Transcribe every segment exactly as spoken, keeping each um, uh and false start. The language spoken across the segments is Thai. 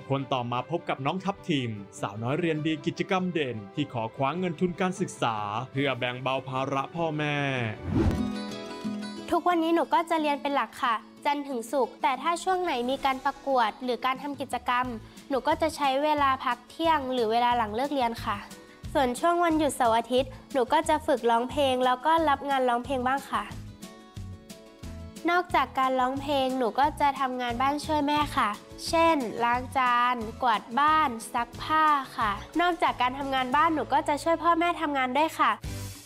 คนต่อมาพบกับน้องทัพทีมสาวน้อยเรียนดีกิจกรรมเด่นที่ขอคว้าเงินทุนการศึกษาเพื่อแบ่งเบาภาระพ่อแม่ทุกวันนี้หนูก็จะเรียนเป็นหลักค่ะจันทร์ถึงศุกร์แต่ถ้าช่วงไหนมีการประกวดหรือการทำกิจกรรมหนูก็จะใช้เวลาพักเที่ยงหรือเวลาหลังเลิกเรียนค่ะส่วนช่วงวันหยุดเสาร์อาทิตย์หนูก็จะฝึกร้องเพลงแล้วก็รับงานร้องเพลงบ้างค่ะนอกจากการร้องเพลงหนูก็จะทำงานบ้านช่วยแม่ค่ะเช่นล้างจานกวาดบ้านซักผ้าค่ะนอกจากการทำงานบ้านหนูก็จะช่วยพ่อแม่ทำงานด้วยค่ะ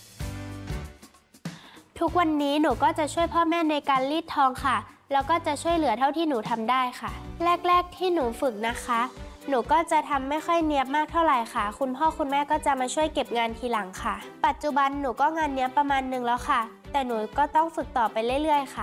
ทุกวันนี้หนูก็จะช่วยพ่อแม่ในการรีดทองค่ะแล้วก็จะช่วยเหลือเท่าที่หนูทำได้ค่ะแรกๆที่หนูฝึกนะคะหนูก็จะทำไม่ค่อยเนียบมากเท่าไหร่ค่ะคุณพ่อคุณแม่ก็จะมาช่วยเก็บงานทีหลังค่ะปัจจุบันหนูก็งานเนียบประมาณนึงแล้วค่ะแต่หนูก็ต้องฝึกต่อไปเรื่อยๆค่ะ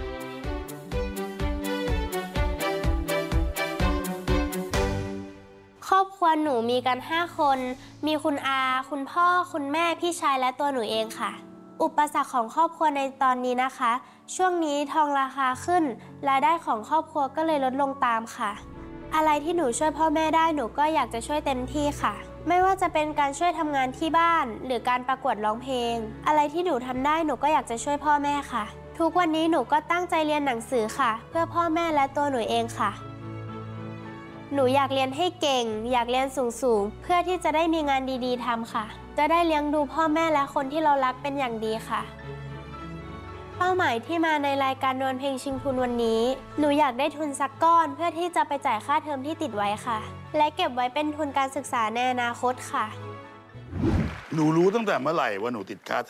ครอบครัวหนูมีกันห้าคนมีคุณอาคุณพ่อคุณแม่พี่ชายและตัวหนูเองค่ะอุปสรรคของครอบครัวในตอนนี้นะคะช่วงนี้ทองราคาขึ้นรายได้ของครอบครัวก็เลยลดลงตามค่ะอะไรที่หนูช่วยพ่อแม่ได้หนูก็อยากจะช่วยเต็มที่ค่ะไม่ว่าจะเป็นการช่วยทำงานที่บ้านหรือการประกวดร้องเพลงอะไรที่หนูทำได้หนูก็อยากจะช่วยพ่อแม่ค่ะทุกวันนี้หนูก็ตั้งใจเรียนหนังสือค่ะเพื่อพ่อแม่และตัวหนูเองค่ะหนูอยากเรียนให้เก่งอยากเรียนสูงๆเพื่อที่จะได้มีงานดีๆทำค่ะจะได้เลี้ยงดูพ่อแม่และคนที่เรารักเป็นอย่างดีค่ะเป้าหมายที่มาในรายการดวลเพลงชิงทุนวันนี้หนูอยากได้ทุนสักก้อนเพื่อที่จะไปจ่ายค่าเทอมที่ติดไว้ค่ะและเก็บไว้เป็นทุนการศึกษาในอนาคตค่ะหนูรู้ตั้งแต่เมื่อไหร่ว่าหนูติดค่าเทอมเขาอยู่รู้ตั้งแต่ตอนประมาณป .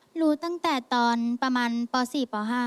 สี่ ป .ห้า